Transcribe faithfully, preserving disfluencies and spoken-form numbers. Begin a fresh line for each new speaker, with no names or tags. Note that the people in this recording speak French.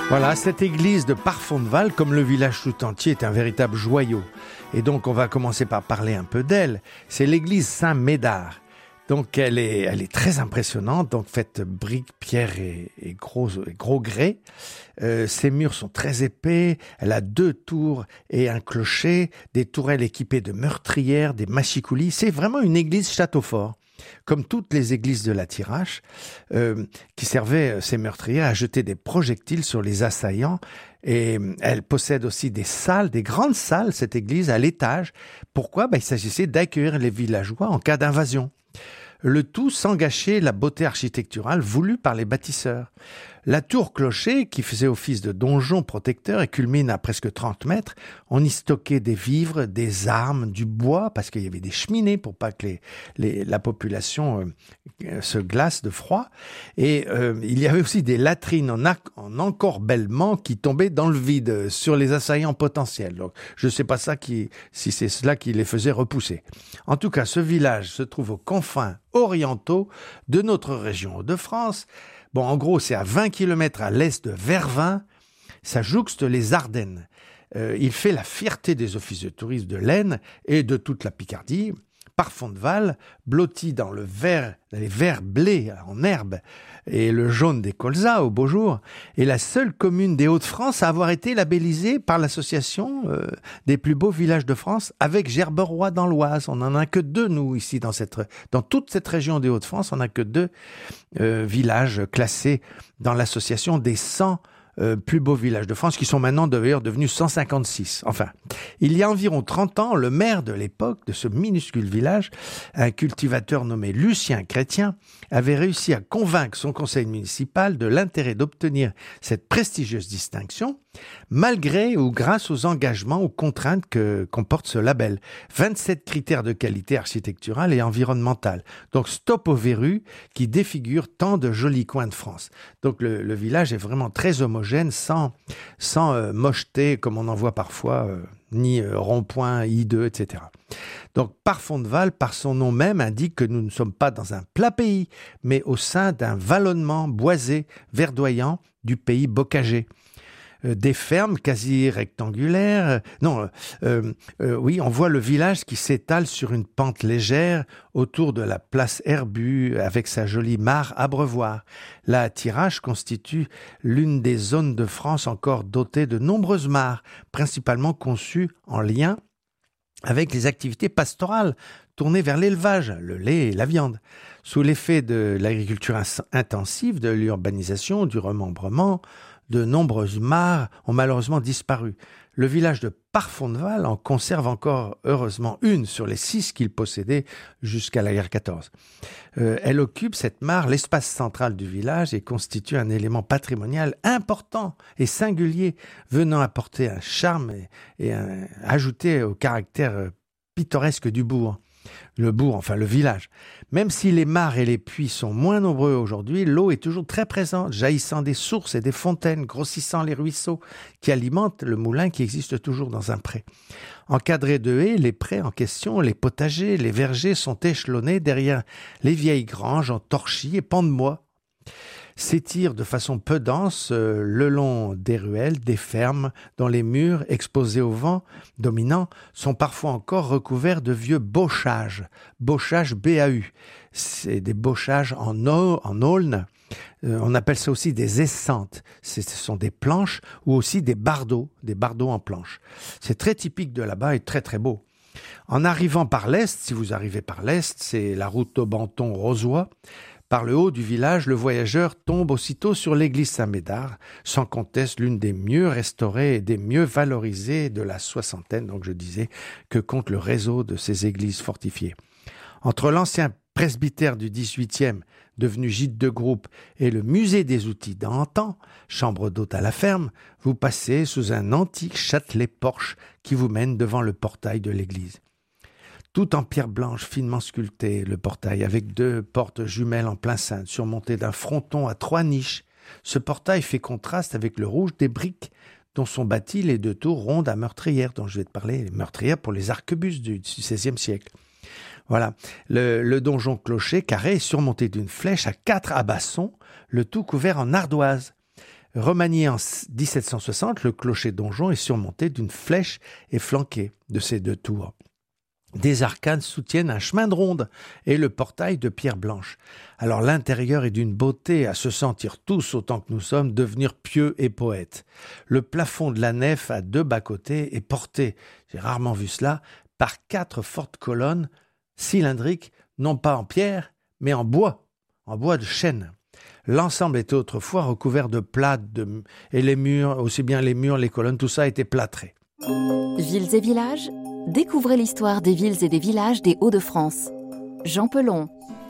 Voilà, cette église de Parfondeval, comme le village tout entier, est un véritable joyau. Et donc, on va commencer par parler un peu d'elle. C'est l'église Saint-Médard. Donc, elle est, elle est très impressionnante, donc faite briques, pierres et, et gros, et gros grès. Euh, ses murs sont très épais. Elle a deux tours et un clocher, des tourelles équipées de meurtrières, des machicoulis. C'est vraiment une église château fort. Comme toutes les églises de la Thiérache, euh, qui servaient ces meurtrières à jeter des projectiles sur les assaillants. Et elle possède aussi des salles, des grandes salles, cette église, à l'étage. Pourquoi ? Ben, il s'agissait d'accueillir les villageois en cas d'invasion. Le tout sans gâcher la beauté architecturale voulue par les bâtisseurs. La tour-clocher, qui faisait office de donjon protecteur et culmine à presque trente mètres, on y stockait des vivres, des armes, du bois, parce qu'il y avait des cheminées pour pas que les, les, la population euh, se glace de froid. Et euh, il y avait aussi des latrines en, ac- en encorbellement qui tombaient dans le vide sur les assaillants potentiels. Donc, je ne sais pas ça qui, si c'est cela qui les faisait repousser. En tout cas, ce village se trouve aux confins orientaux de notre région de France. Bon, en gros, c'est à vingt kilomètres à l'est de Vervins. Ça jouxte les Ardennes. Euh, il fait la fierté des offices de tourisme de l'Aisne et de toute la Picardie. Parfondeval, blotti dans le vert, les verts blés en herbe et le jaune des colzas au beau jour, est la seule commune des Hauts-de-France à avoir été labellisée par l'association euh, des plus beaux villages de France avec Gerberoy dans l'Oise. On n'en a que deux, nous, ici, dans, cette, dans toute cette région des Hauts-de-France, on n'a que deux euh, villages classés dans l'association des cent Euh, plus beaux villages de France, qui sont maintenant d'ailleurs devenus cent cinquante-six. Enfin, il y a environ trente ans, le maire de l'époque de ce minuscule village, un cultivateur nommé Lucien Chrétien, avait réussi à convaincre son conseil municipal de l'intérêt d'obtenir cette prestigieuse distinction, malgré ou grâce aux engagements ou contraintes que comporte ce label. vingt-sept critères de qualité architecturale et environnementale. Donc stop aux verrues qui défigurent tant de jolis coins de France. Donc le, le village est vraiment très homogène, sans, sans euh, mocheté comme on en voit parfois, euh, ni euh, rond-point, hideux, et cetera. Donc Parfondeval, par son nom même, indique que nous ne sommes pas dans un plat pays, mais au sein d'un vallonnement boisé, verdoyant du pays bocagé. Euh, des fermes quasi rectangulaires. Euh, non, euh, euh, oui, on voit le village qui s'étale sur une pente légère autour de la place herbue avec sa jolie mare abreuvoir. La Thiérache constitue l'une des zones de France encore dotées de nombreuses mares, principalement conçues en lien avec les activités pastorales tournées vers l'élevage, le lait et la viande. Sous l'effet de l'agriculture ins- intensive, de l'urbanisation, du remembrement, de nombreuses mares ont malheureusement disparu. Le village de Parfondeval en conserve encore heureusement une sur les six qu'il possédait jusqu'à la guerre quatorze. Euh, elle occupe, cette mare, l'espace central du village et constitue un élément patrimonial important et singulier, venant apporter un charme et, et un, ajouter au caractère pittoresque du bourg. Le bourg, enfin le village. Même si les mares et les puits sont moins nombreux aujourd'hui, l'eau est toujours très présente, jaillissant des sources et des fontaines, grossissant les ruisseaux qui alimentent le moulin qui existe toujours dans un pré. Encadrés de haies, les prés en question, les potagers, les vergers sont échelonnés derrière les vieilles granges en torchis et pans de bois. S'étire de façon peu dense euh, le long des ruelles, des fermes, dont les murs, exposés au vent dominant, sont parfois encore recouverts de vieux bauchages, bauchages B A U. C'est des bauchages en, o- en aulne. Euh, on appelle ça aussi des essantes. C'est, ce sont des planches ou aussi des bardeaux, des bardeaux en planches. C'est très typique de là-bas et très très beau. En arrivant par l'est, si vous arrivez par l'est, c'est la route Aubenton-Rozoy. Par le haut du village, le voyageur tombe aussitôt sur l'église Saint-Médard, sans conteste l'une des mieux restaurées et des mieux valorisées de la soixantaine, donc je disais, que compte le réseau de ces églises fortifiées. Entre l'ancien presbytère du dix-huitième, devenu gîte de groupe, et le musée des outils d'antan, chambre d'hôte à la ferme, vous passez sous un antique châtelet-porche qui vous mène devant le portail de l'église. Tout en pierre blanche finement sculptée, le portail, avec deux portes jumelles en plein cintre, surmontées d'un fronton à trois niches. Ce portail fait contraste avec le rouge des briques dont sont bâties les deux tours rondes à meurtrières, dont je vais te parler, les meurtrières pour les arquebuses du seizième siècle. Voilà. Le, le donjon clocher carré est surmonté d'une flèche à quatre abassons, le tout couvert en ardoise. Remanié en dix-sept cent soixante, le clocher-donjon est surmonté d'une flèche et flanqué de ses deux tours. Des arcades soutiennent un chemin de ronde et le portail de pierre blanche. Alors l'intérieur est d'une beauté à se sentir tous, autant que nous sommes, devenir pieux et poètes. Le plafond de la nef à deux bas-côtés est porté, j'ai rarement vu cela, par quatre fortes colonnes cylindriques, non pas en pierre, mais en bois, en bois de chêne. L'ensemble était autrefois recouvert de plâtre de... et les murs, aussi bien les murs, les colonnes, tout ça était plâtré.
Villes et villages, découvrez l'histoire des villes et des villages des Hauts-de-France. Jean Pelon.